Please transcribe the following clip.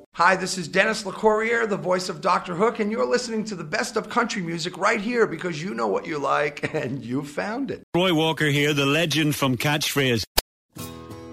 Hi, this is Dennis LeCourrier, the voice of Dr. Hook, and you're listening to the best of country music right here because you know what you like and you found it. Roy Walker here, the legend from Catchphrase.